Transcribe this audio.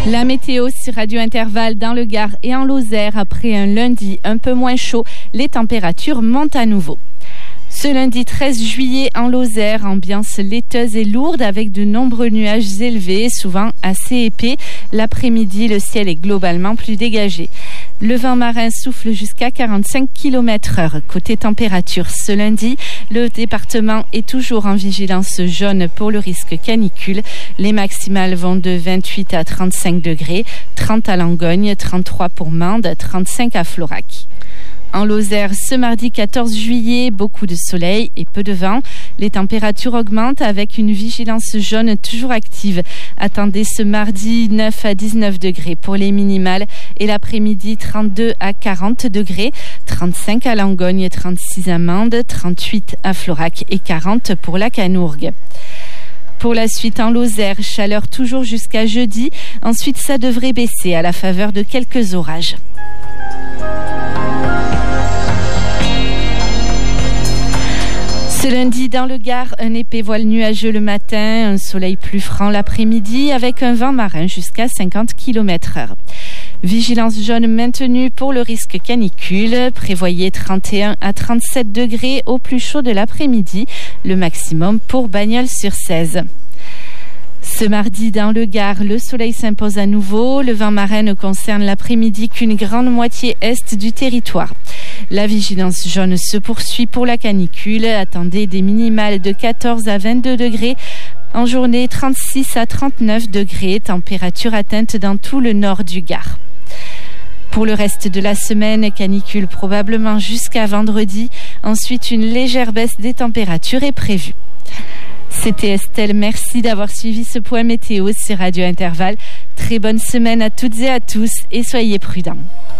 La météo sur Radio Intervalle dans le Gard et en Lozère. Après un lundi un peu moins chaud, les températures montent à nouveau. Ce lundi 13 juillet en Lozère, ambiance laiteuse et lourde avec de nombreux nuages élevés, souvent assez épais. L'après-midi, le ciel est globalement plus dégagé. Le vent marin souffle jusqu'à 45 km/h. Côté température, ce lundi, le département est toujours en vigilance jaune pour le risque canicule. Les maximales vont de 28 à 35 degrés, 30 à Langogne, 33 pour Mende, 35 à Florac. En Lozère, ce mardi 14 juillet, beaucoup de soleil et peu de vent. Les températures augmentent avec une vigilance jaune toujours active. Attendez ce mardi 9 à 19 degrés pour les minimales et l'après-midi 32 à 40 degrés, 35 à Langogne, 36 à Mende, 38 à Florac et 40 pour la Canourgue. Pour la suite en Lozère, chaleur toujours jusqu'à jeudi. Ensuite, ça devrait baisser à la faveur de quelques orages. Ce lundi, dans le Gard, un épais voile nuageux le matin, un soleil plus franc l'après-midi avec un vent marin jusqu'à 50 km/h. Vigilance jaune maintenue pour le risque canicule. Prévoyez 31 à 37 degrés au plus chaud de l'après-midi, le maximum pour Bagnols-sur-Cèze. Ce mardi, dans le Gard, le soleil s'impose à nouveau. Le vent marin ne concerne l'après-midi qu'une grande moitié est du territoire. La vigilance jaune se poursuit pour la canicule. Attendez des minimales de 14 à 22 degrés. En journée, 36 à 39 degrés. Température atteinte dans tout le nord du Gard. Pour le reste de la semaine, canicule probablement jusqu'à vendredi. Ensuite, une légère baisse des températures est prévue. C'était Estelle, merci d'avoir suivi ce point météo sur Radio Intervalle. Très bonne semaine à toutes et à tous et soyez prudents.